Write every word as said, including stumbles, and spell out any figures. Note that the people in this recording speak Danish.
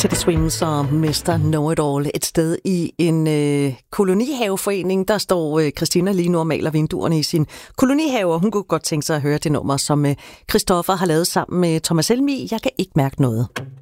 Teddy Swims og mister Know-It-All et sted i en øh, kolonihaveforening. Der står øh, Christina lige nu og maler vinduerne i sin kolonihave, og hun kunne godt tænke sig at høre det nummer, som øh, Christoffer har lavet sammen med Thomas Helmig. Jeg kan ikke mærke noget.